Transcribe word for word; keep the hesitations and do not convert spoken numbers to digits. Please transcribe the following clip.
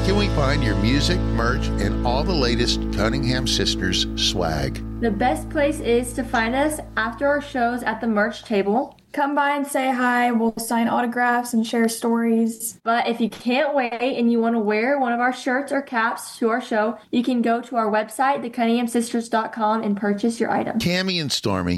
can we find your music, merch, and all the latest Cunningham Sisters swag? The best place is to find us after our shows at the merch table. Come by and say hi. We'll sign autographs and share stories. But if you can't wait and you want to wear one of our shirts or caps to our show, you can go to our website, the cunningham sisters dot com, and purchase your item. Cammie and Stormy,